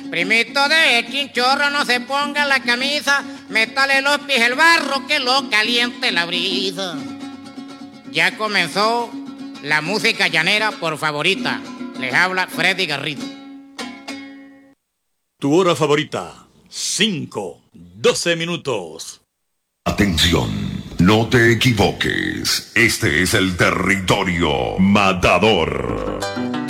Primito de chinchorro, no se ponga la camisa, métale los pies el barro que lo caliente la brisa. Ya comenzó la música llanera por favorita. Les habla Freddy Garrido. Tu hora favorita, 5:12 minutos. Atención, no te equivoques. Este es el territorio matador.